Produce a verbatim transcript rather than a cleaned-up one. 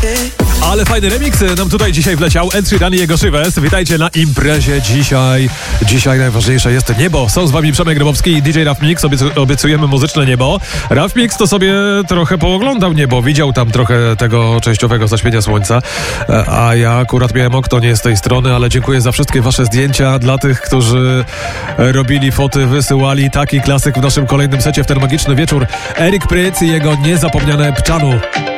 Ale fajny remix nam tutaj dzisiaj wleciał. Ed Sheeran i jego Shivers. Witajcie na imprezie dzisiaj. Dzisiaj najważniejsze jest niebo. Są z wami Przemek Grabowski i D J Raf Mix. Obiecu- obiecujemy muzyczne niebo. Raf Mix to sobie trochę pooglądał niebo. Widział tam trochę tego częściowego zaświenia słońca. A ja akurat miałem okno nie z tej strony, ale dziękuję za wszystkie wasze zdjęcia. Dla tych, którzy robili foty, wysyłali. Taki klasyk w naszym kolejnym secie w ten magiczny wieczór. Erik Pryc i jego niezapomniane Pczanu.